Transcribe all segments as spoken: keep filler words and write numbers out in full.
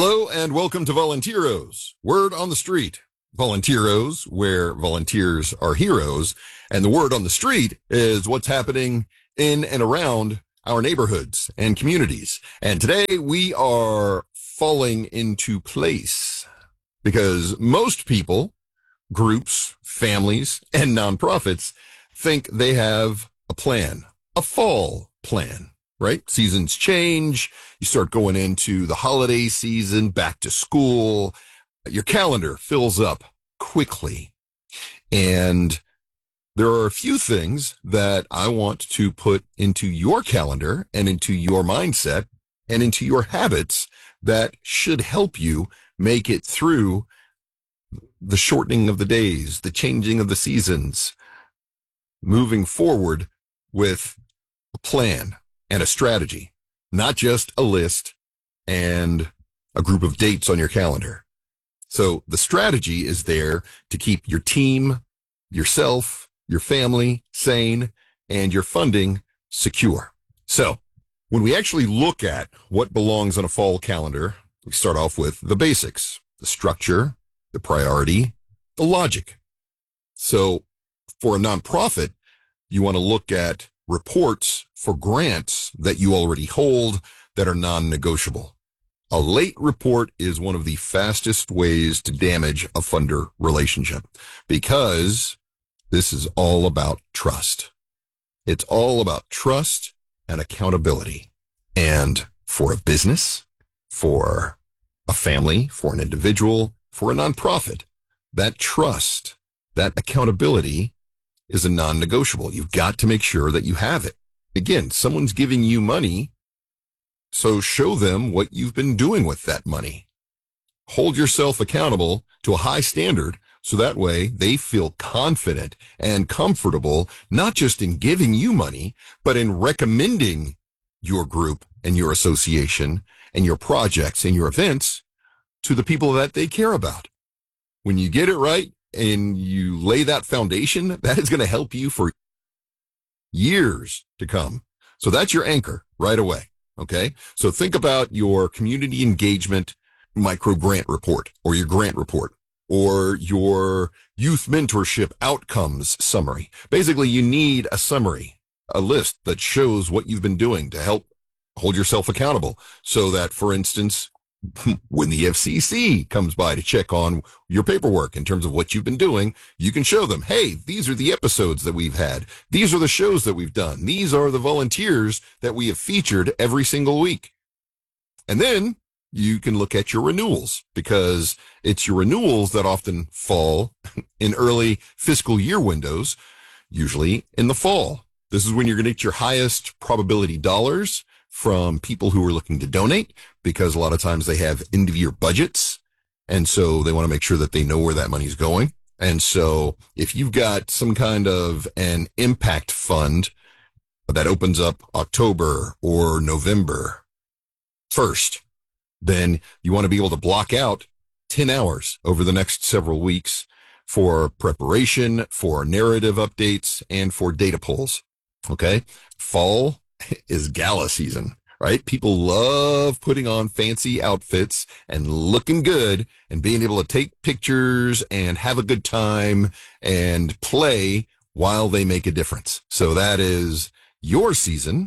Hello and welcome to Volunteeros, word on the street. Volunteeros, where volunteers are heroes, and the word on the street is what's happening in and around our neighborhoods and communities. And today we are falling into place because most people, groups, families, and nonprofits think they have a plan, a fall plan. Right? Seasons change. You start going into the holiday season, back to school. Your calendar fills up quickly. And there are a few things that I want to put into your calendar and into your mindset and into your habits that should help you make it through the shortening of the days, the changing of the seasons, moving forward with a plan and a strategy, not just a list and a group of dates on your calendar. So the strategy is there to keep your team, yourself, your family sane, and your funding secure. So when we actually look at what belongs on a fall calendar, we start off with the basics, the structure, the priority, the logic. So for a nonprofit, you want to look at reports for grants that you already hold that are non-negotiable. A late report is one of the fastest ways to damage a funder relationship because this is all about trust. It's all about trust and accountability. And for a business, for a family, for an individual, for a nonprofit, that trust, that accountability is a non-negotiable. You've got to make sure that you have it. Again, someone's giving you money, so show them what you've been doing with that money. Hold yourself accountable to a high standard so that way they feel confident and comfortable, not just in giving you money, but in recommending your group and your association and your projects and your events to the people that they care about. When you get it right, and you lay that foundation, that is going to help you for years to come. So that's your anchor right away. Okay. So think about your community engagement micro grant report or your grant report or your youth mentorship outcomes summary. Basically, you need a summary, a list that shows what you've been doing to help hold yourself accountable so that, for instance, when the F C C comes by to check on your paperwork in terms of what you've been doing, you can show them, hey, these are the episodes that we've had. These are the shows that we've done. These are the volunteers that we have featured every single week. And then you can look at your renewals because it's your renewals that often fall in early fiscal year windows, usually in the fall. This is when you're going to get your highest probability dollars from people who are looking to donate because a lot of times they have end of year budgets. And so they want to make sure that they know where that money's going. And so if you've got some kind of an impact fund that opens up October or November first, then you want to be able to block out ten hours over the next several weeks for preparation, for narrative updates, and for data polls. Okay. Fall is gala season, right? People love putting on fancy outfits and looking good and being able to take pictures and have a good time and play while they make a difference. So that is your season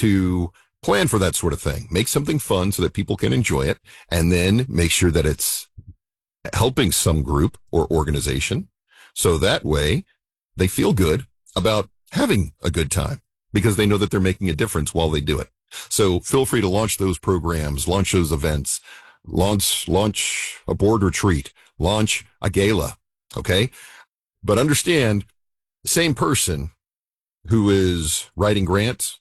to plan for that sort of thing. Make something fun so that people can enjoy it, and then make sure that it's helping some group or organization. So that way they feel good about having a good time, because they know that they're making a difference while they do it. So feel free to launch those programs, launch those events, launch, launch a board retreat, launch a gala. Okay. But understand the same person who is writing grants,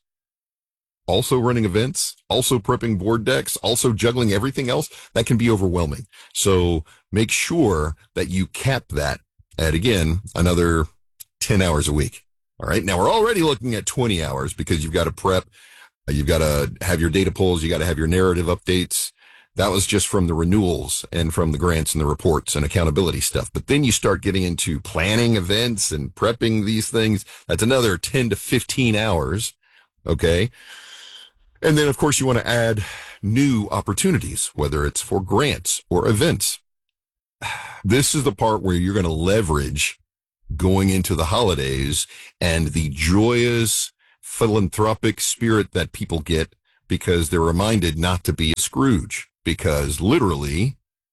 also running events, also prepping board decks, also juggling everything else, that can be overwhelming. So make sure that you cap that at, again, another ten hours a week. All right. Now we're already looking at twenty hours because you've got to prep. You've got to have your data polls. You got to have your narrative updates. That was just from the renewals and from the grants and the reports and accountability stuff. But then you start getting into planning events and prepping these things. That's another ten to fifteen hours. Okay. And then, of course, you want to add new opportunities, whether it's for grants or events. This is the part where you're going to leverage going into the holidays and the joyous philanthropic spirit that people get because they're reminded not to be a Scrooge, because literally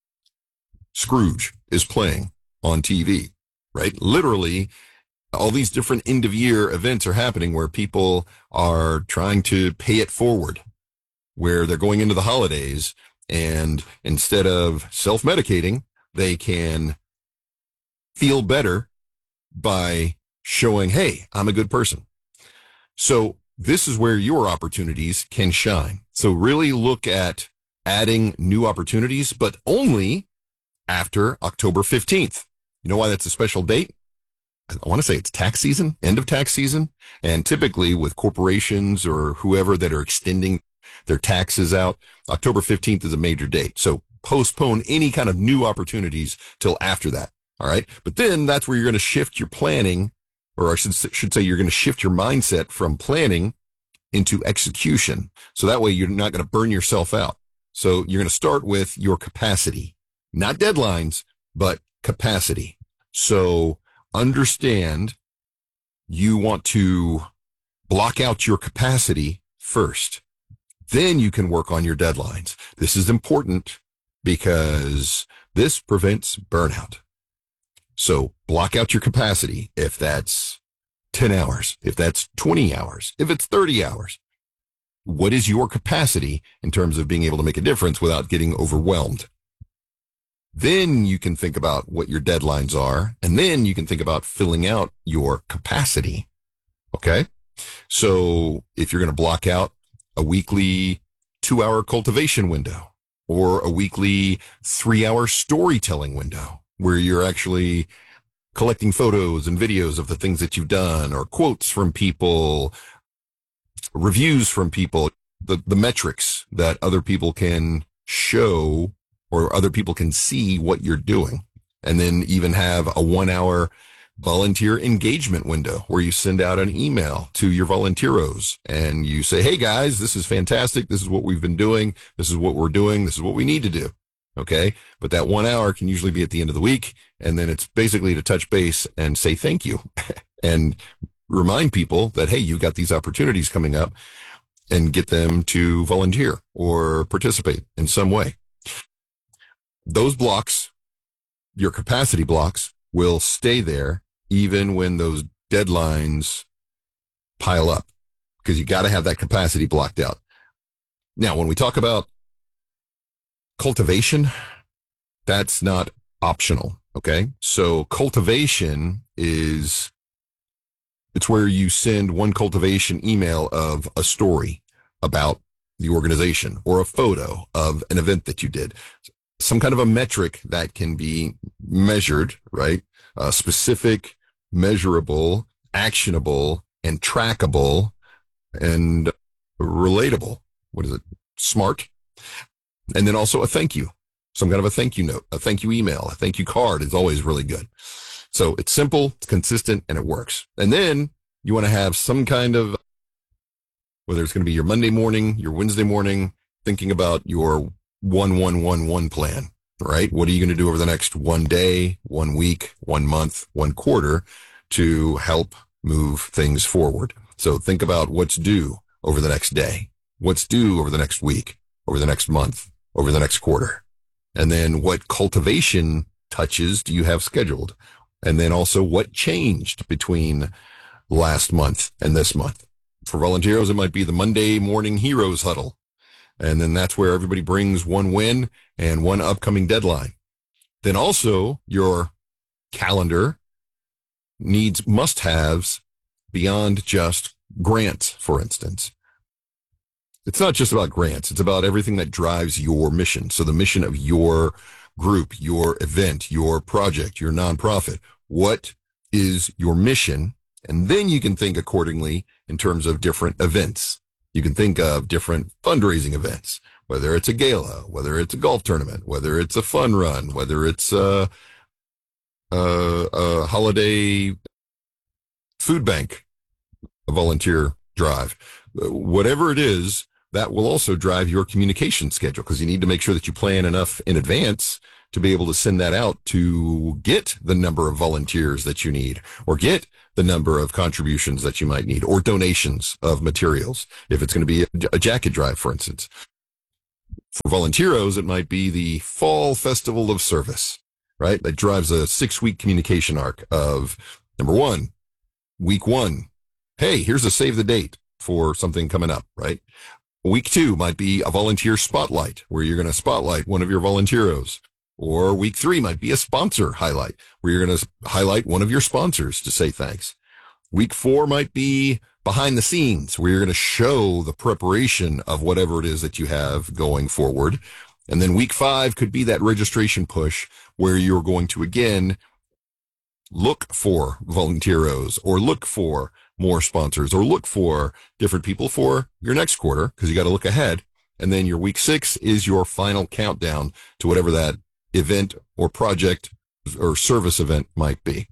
Scrooge is playing on T V, right? Literally, all these different end of year events are happening where people are trying to pay it forward, where they're going into the holidays and instead of self-medicating, they can feel better by showing, hey, I'm a good person. So this is where your opportunities can shine. So really look at adding new opportunities, but only after October fifteenth. You know why that's a special date? I want to say it's tax season, end of tax season. And typically with corporations or whoever that are extending their taxes out, October fifteenth is a major date. So postpone any kind of new opportunities till after that. All right. But then that's where you're going to shift your planning, or I should, should say you're going to shift your mindset from planning into execution. So that way you're not going to burn yourself out. So you're going to start with your capacity, not deadlines, but capacity. So understand you want to block out your capacity first. Then you can work on your deadlines. This is important because this prevents burnout. So block out your capacity. If that's ten hours, if that's twenty hours, if it's thirty hours, what is your capacity in terms of being able to make a difference without getting overwhelmed? Then you can think about what your deadlines are, and then you can think about filling out your capacity. Okay. So if you're going to block out a weekly two hour cultivation window or a weekly three hour storytelling window where you're actually collecting photos and videos of the things that you've done, or quotes from people, reviews from people, the, the metrics that other people can show or other people can see what you're doing. And then even have a one hour volunteer engagement window where you send out an email to your volunteeros and you say, hey guys, this is fantastic. This is what we've been doing. This is what we're doing. This is what we need to do. Okay. But that one hour can usually be at the end of the week. And then it's basically to touch base and say thank you and remind people that, hey, you got these opportunities coming up, and get them to volunteer or participate in some way. Those blocks, your capacity blocks, will stay there even when those deadlines pile up, because you got to have that capacity blocked out. Now, when we talk about cultivation, that's not optional. Okay. So cultivation is, it's where you send one cultivation email of a story about the organization or a photo of an event that you did. Some kind of a metric that can be measured, right? Uh, specific, measurable, actionable, and trackable, and relatable. What is it? Smart. And then also a thank you. Some kind of a thank you note, a thank you email, a thank you card is always really good. So it's simple, it's consistent, and it works. And then you want to have some kind of, whether it's going to be your Monday morning, your Wednesday morning, thinking about your one, one, one, one plan, right? What are you going to do over the next one day, one week, one month, one quarter to help move things forward? So think about what's due over the next day, what's due over the next week, over the next month, over the next quarter. And then what cultivation touches do you have scheduled? And then also what changed between last month and this month? For volunteers, it might be the Monday morning heroes huddle. And then that's where everybody brings one win and one upcoming deadline. Then also your calendar needs must-haves beyond just grants, for instance. It's not just about grants. It's about everything that drives your mission. So the mission of your group, your event, your project, your nonprofit. What is your mission? And then you can think accordingly in terms of different events. You can think of different fundraising events, whether it's a gala, whether it's a golf tournament, whether it's a fun run, whether it's a, a, a holiday food bank, a volunteer drive, whatever it is. that will also drive your communication schedule, because you need to make sure that you plan enough in advance to be able to send that out to get the number of volunteers that you need, or get the number of contributions that you might need, or donations of materials. If it's going to be a, a jacket drive, for instance. For Volunteeros, it might be the Fall Festival of Service, right? That drives a six-week communication arc of, number one, week one, hey, here's a save the date for something coming up, right? Week two might be a volunteer spotlight, where you're going to spotlight one of your volunteeros. Or week three might be a sponsor highlight, where you're going to highlight one of your sponsors to say thanks. Week four might be behind the scenes, where you're going to show the preparation of whatever it is that you have going forward. And then week five could be that registration push, where you're going to, again, look for volunteeros, or look for more sponsors, or look for different people for your next quarter, because you got to look ahead. And then your week six is your final countdown to whatever that event or project or service event might be.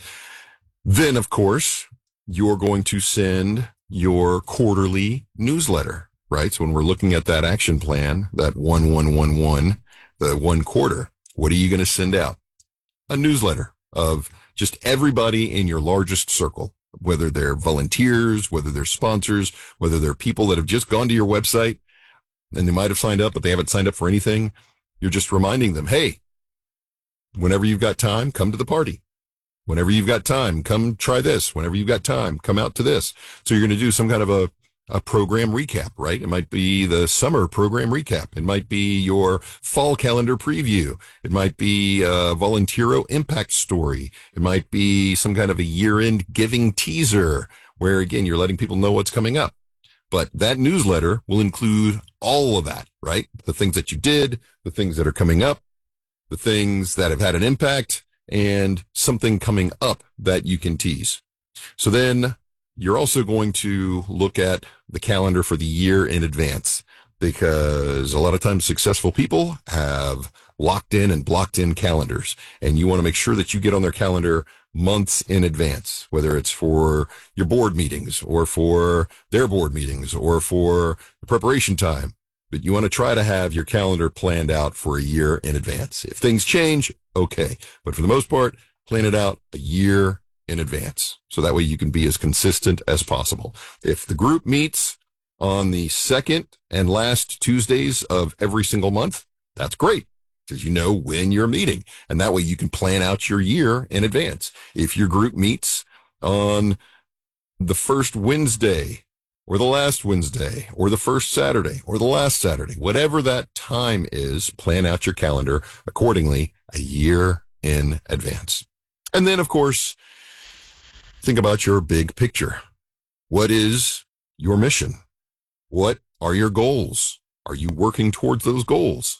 Then, of course, you're going to send your quarterly newsletter, right? So when we're looking at that action plan, that one, one, one, one, the one quarter, what are you going to send out? A newsletter of just everybody in your largest circle, whether they're volunteers, whether they're sponsors, whether they're people that have just gone to your website and they might have signed up, but they haven't signed up for anything. You're just reminding them, hey, whenever you've got time, come to the party. Whenever you've got time, come try this. Whenever you've got time, come out to this. So you're going to do some kind of a, a program recap, right? It might be the summer program recap. It might be your fall calendar preview. It might be a Volunteero impact story. It might be some kind of a year-end giving teaser, where, again, you're letting people know what's coming up. But that newsletter will include all of that, right? The things that you did, the things that are coming up, the things that have had an impact, and something coming up that you can tease. So then you're also going to look at the calendar for the year in advance, because a lot of times successful people have locked in and blocked in calendars, and you want to make sure that you get on their calendar months in advance, whether it's for your board meetings or for their board meetings or for the preparation time. But you want to try to have your calendar planned out for a year in advance. If things change, okay. But for the most part, plan it out a year in advance. So that way you can be as consistent as possible. If the group meets on the second and last Tuesdays of every single month, that's great, because you know when you're meeting. And that way you can plan out your year in advance. If your group meets on the first Wednesday, or the last Wednesday, or the first Saturday, or the last Saturday, whatever that time is, plan out your calendar accordingly a year in advance. And then, of course, think about your big picture. What is your mission? What are your goals? Are you working towards those goals?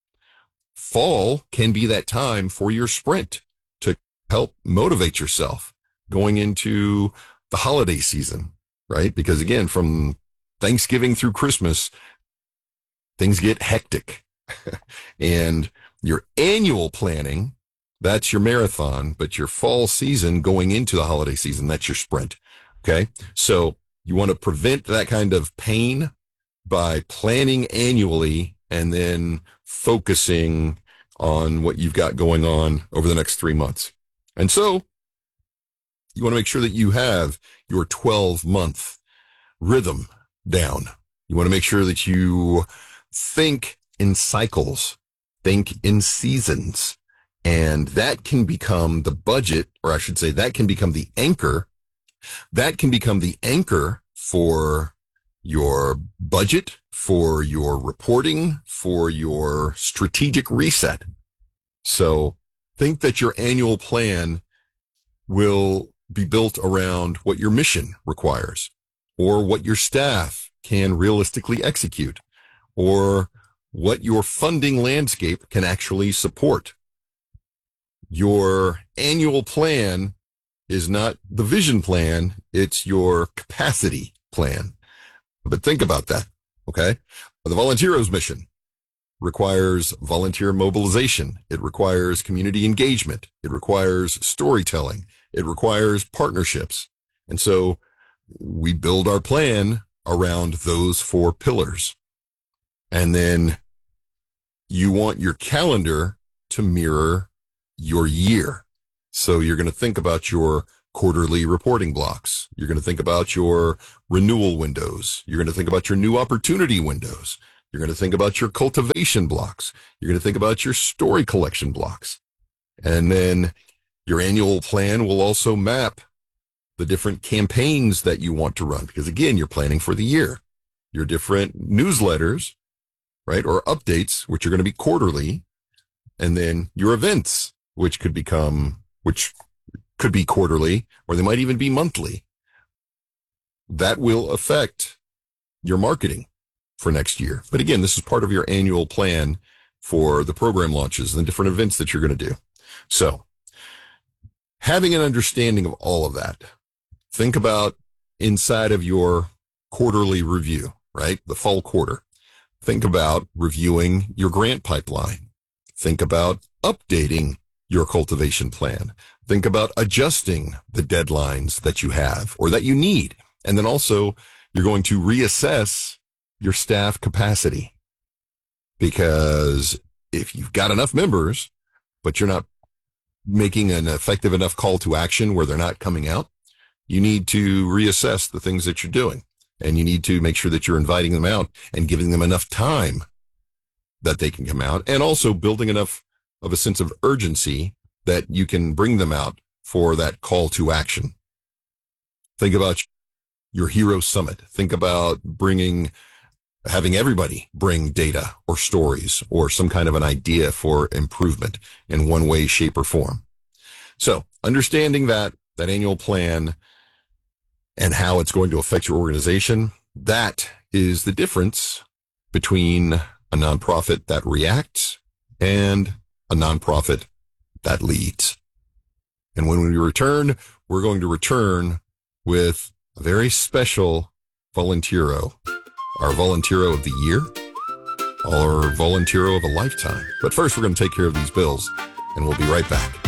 Fall can be that time for your sprint to help motivate yourself going into the holiday season, right? Because again, from Thanksgiving through Christmas, things get hectic. And your annual planning, that's your marathon, but your fall season going into the holiday season, that's your sprint. Okay. So you want to prevent that kind of pain by planning annually and then focusing on what you've got going on over the next three months. And so you want to make sure that you have your twelve month rhythm down. You want to make sure that you think in cycles, think in seasons, and that can become the budget, or I should say that can become the anchor. That can become the anchor for your budget, for your reporting, for your strategic reset. So think that your annual plan will be built around what your mission requires, or what your staff can realistically execute, or what your funding landscape can actually support. Your annual plan is not the vision plan, it's your capacity plan. But think about that, okay? The Volunteeros mission requires volunteer mobilization. It requires community engagement. It requires storytelling. It requires partnerships. And so we build our plan around those four pillars. And then you want your calendar to mirror your year. So you're going to think about your quarterly reporting blocks. You're going to think about your renewal windows. You're going to think about your new opportunity windows. You're going to think about your cultivation blocks. You're going to think about your story collection blocks. And then your annual plan will also map the different campaigns that you want to run. Because again, you're planning for the year. Your different newsletters, right, or updates, which are going to be quarterly. And then your events, which could become, which could be quarterly, or they might even be monthly. That will affect your marketing for next year. But again, this is part of your annual plan for the program launches and the different events that you're going to do. So having an understanding of all of that, think about inside of your quarterly review, right? The fall quarter. Think about reviewing your grant pipeline. Think about updating your cultivation plan. Think about adjusting the deadlines that you have or that you need. And then also you're going to reassess your staff capacity, because if you've got enough members, but you're not making an effective enough call to action where they're not coming out, you need to reassess the things that you're doing, and you need to make sure that you're inviting them out and giving them enough time that they can come out, and also building enough of a sense of urgency that you can bring them out for that call to action. Think about your Hero Summit. Think about bringing, having everybody bring data or stories or some kind of an idea for improvement in one way, shape, or form. So understanding that, that annual plan and how it's going to affect your organization, that is the difference between a nonprofit that reacts and a nonprofit that leads. And when we return, we're going to return with a very special Volunteero, our Volunteero of the year, or Volunteero of a lifetime. But first, we're going to take care of these bills, and we'll be right back.